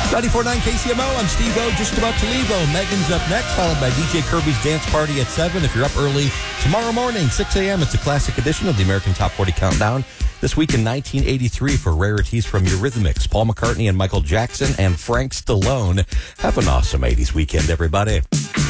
94.9 KCMO, I'm Steve-O, just about to leave. Megan's up next, followed by DJ Kirby's Dance Party at 7. If you're up early tomorrow morning, 6 a.m., it's a classic edition of the American Top 40 Countdown. This week in 1983 for rarities from Eurythmics, Paul McCartney and Michael Jackson and Frank Stallone. Have an awesome 80s weekend, everybody.